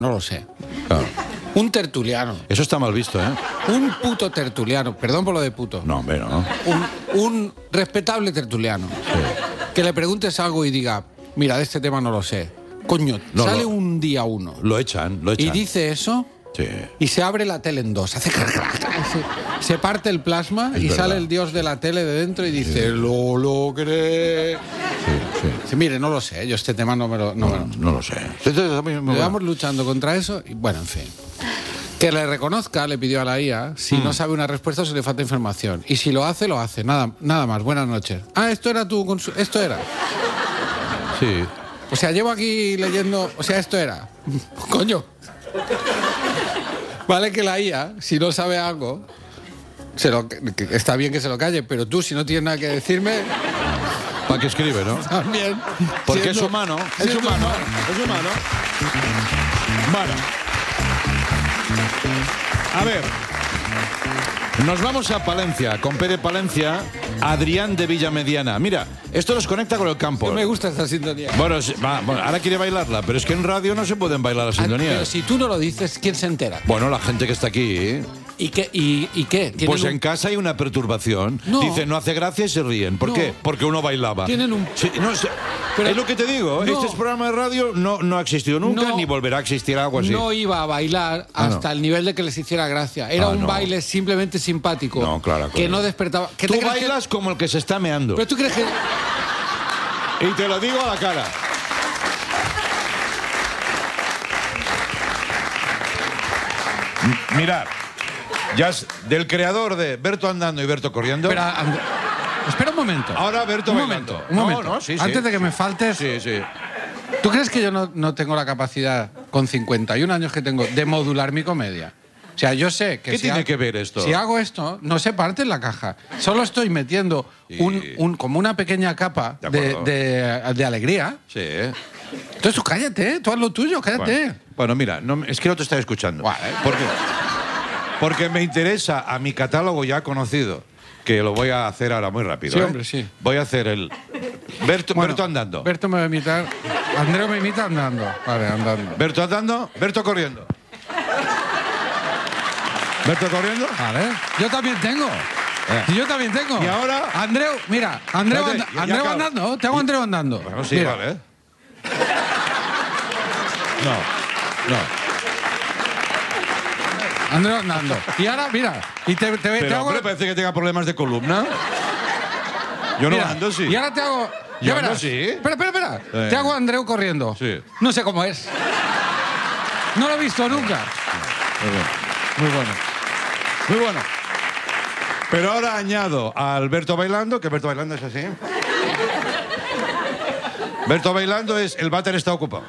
No lo sé. Claro. Un tertuliano. Eso está mal visto, ¿eh? Un puto tertuliano. Perdón por lo de puto. No, hombre, no. Un respetable tertuliano. Sí. Que le preguntes algo y diga, mira, de este tema no lo sé. Coño, No, sale un día uno. Lo echan. Y dice eso. Sí. Y se abre la tele en dos. Hace se parte el plasma Es y verdad. sale el dios de la tele de dentro y dice, lo logré. Sí. Dice, mire, no lo sé, yo este tema no lo sé. Llevamos luchando contra eso y bueno, en fin. Que le reconozca, le pidió a la IA, si no sabe una respuesta o si le falta información. Y si lo hace, lo hace. Nada más. Buenas noches. Ah, esto era esto era. Sí. O sea, llevo aquí leyendo. O sea, esto era. Coño. Vale que la IA, si no sabe algo, está bien que se lo calle, pero tú, si no tienes nada que decirme, ¿Para qué escribe, no? también. Porque siendo- es humano. Es siendo humano. Es humano. Bueno. A ver. Nos vamos a Palencia, con Pere Palencia, Adrián de Villamediana. Mira, esto nos conecta con el campo. No me gusta esta sintonía. Bueno, ahora quiere bailarla, pero es que en radio no se pueden bailar las Pero sintonías. si tú no lo dices, ¿quién se entera? Bueno, la gente que está aquí, ¿eh? ¿Y qué? ¿Y qué? ¿Tienen Pues un- en casa hay una perturbación. No. Dicen, no hace gracia y se ríen. ¿Por No. qué? Porque uno bailaba. Tienen un- Sí, no, Pero- es lo que te digo. No. Este programa de radio no ha existido nunca, No. ni volverá a existir algo así. No iba a bailar Ah, no. hasta el nivel de que les hiciera gracia. Era un no. baile simplemente simpático. No, claro. Que no despertaba. ¿Qué Tú te crees bailas como el que se está meando. Pero tú crees que. Y te lo digo a la cara. Mirad, ya es del creador de Berto Andando y Berto Corriendo. Espera un momento. Ahora Berto un bailando. momento. Un momento. No, sí. Antes de que me faltes. Sí. ¿Tú crees que yo no tengo la capacidad, con 51 años que tengo, de modular mi comedia? O sea, yo sé que ¿Qué tiene que ver esto? Si hago esto, no se parte en la caja. Solo estoy metiendo como una pequeña capa De acuerdo. de alegría. Sí. Entonces tú cállate, tú haz lo tuyo, cállate. Bueno, mira, es que no te estoy escuchando. Vale. Porque me interesa a mi catálogo ya conocido, que lo voy a hacer ahora muy rápido. Sí, ¿eh? hombre, sí. Voy a hacer el Berto Andando. Berto me va a imitar. Andreu me imita andando. Vale, andando. Berto Andando, Berto Corriendo. ¿Berto Corriendo? Vale. Yo también tengo. Y yo también tengo. Y ahora- Andreu, mira, Andreu, Espérate, ya Andreu acabo. andando. Te hago Andreu andando. Bueno, sí, Mira. vale. No. Andreu andando. Y ahora, mira. Y te Pero, hago. hombre, parece que tenga problemas de columna. Yo no Mira, ando así. Y ahora te hago. Yo Ya ando verás. así. Espera. Te hago Andreu corriendo. Sí. No sé cómo es. No lo he visto nunca. Muy bueno. Pero ahora añado a Alberto Bailando, que Berto Bailando es así. Berto Bailando es el váter está ocupado.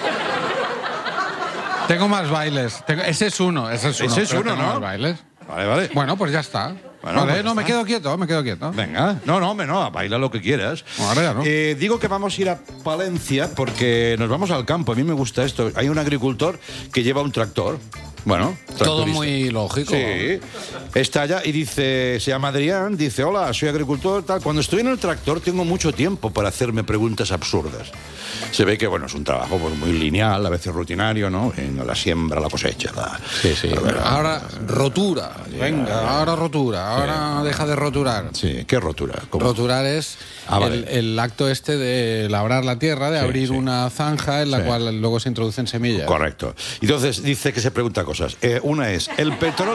Tengo más bailes. Ese es uno. Ese es pero uno, tengo ¿no? más bailes. Vale. Bueno, pues ya está. Bueno, vale, pues no, ya me está. quedo quieto. Venga. No, baila lo que quieras. Ahora ya no. Digo que vamos a ir a Palencia porque nos vamos al campo. A mí me gusta esto. Hay un agricultor que lleva un tractor. Bueno, Todo tractorista. muy lógico. Sí. Está allá y dice, se llama Adrián, dice, hola, soy agricultor, tal. Cuando estoy en el tractor tengo mucho tiempo para hacerme preguntas absurdas. Se ve que, bueno, es un trabajo pues, muy lineal, a veces rutinario, ¿no? En la siembra, la cosecha. Sí. Ahora rotura. Venga, ahora rotura. Ahora deja de roturar. Sí, ¿qué rotura? ¿Cómo? Roturar es Vale. el acto este de labrar la tierra, de abrir una zanja en la cual luego se introducen semillas. Correcto. Entonces dice que se pregunta cosas. Una es, ¿el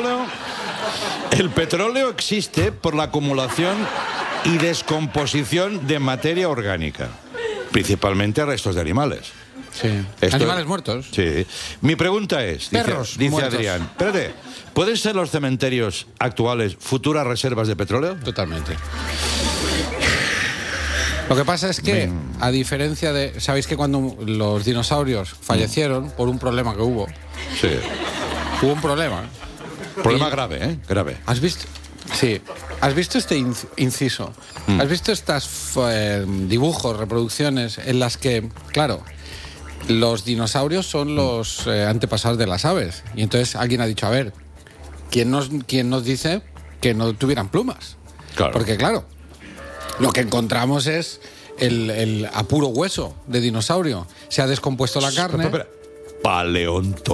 petróleo existe por la acumulación y descomposición de materia orgánica, principalmente restos de animales? Sí. Esto- Animales muertos. Sí. Mi pregunta es, Perros dice muertos. Adrián, espérate, ¿pueden ser los cementerios actuales futuras reservas de petróleo? Totalmente. Lo que pasa es que, a diferencia de... ¿Sabéis que cuando los dinosaurios fallecieron por un problema que hubo? Sí. Hubo un problema. Problema Y- grave, ¿eh? Grave. ¿Has visto? Sí. ¿Has visto este inciso? ¿Has visto estas dibujos, reproducciones en las que, claro, los dinosaurios son los antepasados de las aves? Y entonces alguien ha dicho, a ver, ¿quién nos dice que no tuvieran plumas? Claro. Porque, claro, lo que encontramos es el a puro hueso de dinosaurio. Se ha descompuesto la carne. Espera. paleontología.